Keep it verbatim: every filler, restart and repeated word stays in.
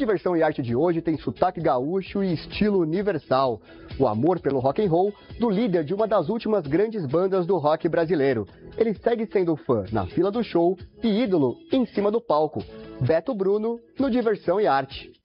Diversão e Arte de hoje tem sotaque gaúcho e estilo universal. O amor pelo rock and roll do líder de uma das últimas grandes bandas do rock brasileiro. Ele segue sendo fã na fila do show e ídolo em cima do palco. Beto Bruno, no Diversão e Arte.